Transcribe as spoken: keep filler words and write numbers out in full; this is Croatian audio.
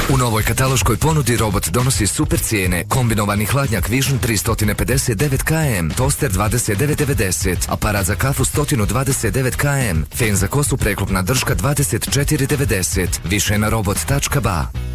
U novoj kataloškoj ponudi robot donosi super cijene. Kombinovani hladnjak Vision tristo pedeset devet kilograma, toster dvadeset devet devedeset, aparat za kafu sto dvadeset devet kilograma, fen za kosu preklopna drška dvadeset četiri devedeset. Više na robot tačka ba.